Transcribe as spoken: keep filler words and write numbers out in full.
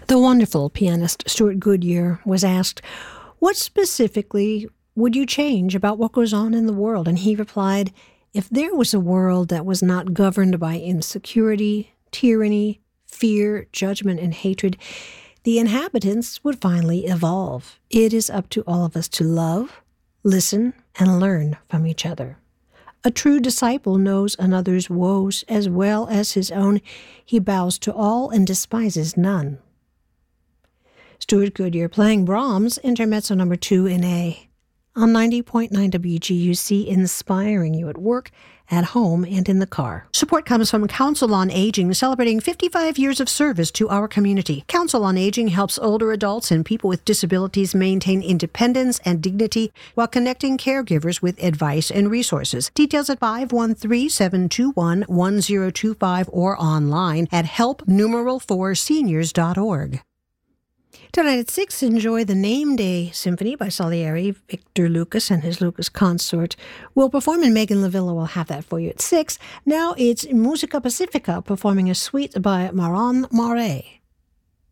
The wonderful pianist Stuart Goodyear was asked, what specifically would you change about what goes on in the world? And he replied, if there was a world that was not governed by insecurity, tyranny, fear, judgment, and hatred, the inhabitants would finally evolve. It is up to all of us to love, listen, and learn from each other. A true disciple knows another's woes as well as his own. He bows to all and despises none. Stuart Goodyear playing Brahms, Intermezzo number two in A. On ninety point nine W G U C, inspiring you at work, at home, and in the car. Support comes from Council on Aging, celebrating fifty-five years of service to our community. Council on Aging helps older adults and people with disabilities maintain independence and dignity while connecting caregivers with advice and resources. Details at five one three, seven two one, one zero two five or online at help numeral four seniors dot org. Tonight at six, enjoy the Name Day Symphony by Salieri. Victor Lucas and his Lucas Consort will perform, and Megan Lavilla will have that for you at six. Now it's Musica Pacifica performing a suite by Maron Mare.